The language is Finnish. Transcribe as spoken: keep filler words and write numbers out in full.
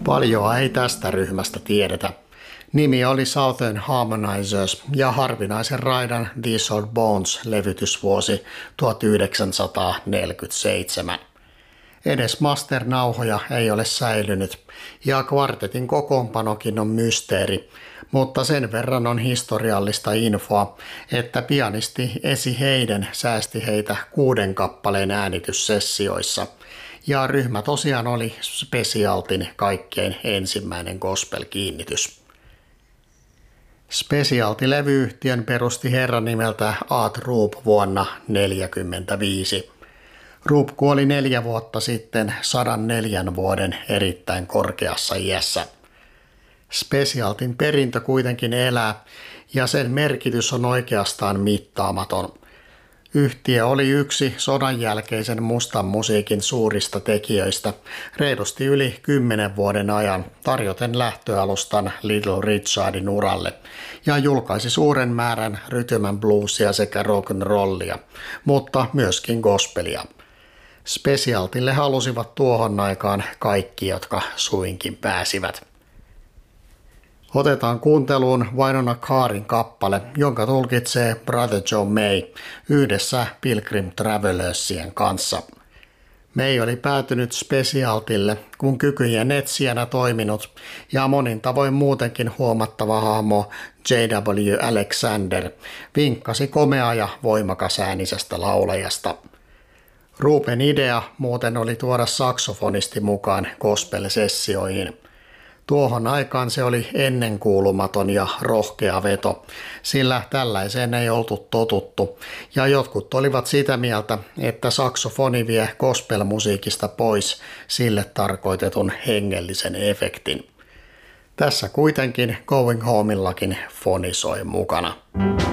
Paljoa ei tästä ryhmästä tiedetä. Nimi oli Southern Harmonizers ja harvinaisen raidan These Old Bones -levytysvuosi tuhatyhdeksänsataaneljäkymmentäseitsemän. Edes masternauhoja ei ole säilynyt ja kvartetin kokoonpanokin on mysteeri, mutta sen verran on historiallista infoa, että pianisti Esi Hayden säästi heitä kuuden kappaleen äänityssessioissa ja ryhmä tosiaan oli Specialtin kaikkein ensimmäinen gospel-kiinnitys. Specialty-levyyhtiön perusti herra nimeltä Art Rupe vuonna tuhatyhdeksänsataaneljäkymmentäviisi. Rupe kuoli neljä vuotta sitten sata neljä vuoden erittäin korkeassa iässä. Specialtyn perintö kuitenkin elää ja sen merkitys on oikeastaan mittaamaton. Yhtiö oli yksi sodan jälkeisen mustan musiikin suurista tekijöistä reilusti yli kymmenen vuoden ajan tarjoten lähtöalustan Little Richardin uralle ja julkaisi suuren määrän rytmän bluesia sekä rock'n'rollia, mutta myöskin gospelia. Specialtylle halusivat tuohon aikaan kaikki, jotka suinkin pääsivät. Otetaan kuunteluun Wynona Carrin kappale, jonka tulkitsee Brother Joe May yhdessä Pilgrim Travelersien kanssa. May oli päätynyt Specialtylle, kun kykyjen etsijänä toiminut ja monin tavoin muutenkin huomattava hahmo J W Alexander vinkkasi komea ja voimakas äänisestä laulajasta. Rupen idea muuten oli tuoda saksofonisti mukaan gospel-sessioihin. Tuohon aikaan se oli ennenkuulumaton ja rohkea veto, sillä tällaiseen ei oltu totuttu, ja jotkut olivat sitä mieltä, että saksofoni vie gospelmusiikista pois sille tarkoitetun hengellisen efektin. Tässä kuitenkin Going Homeillakin foni soi mukana.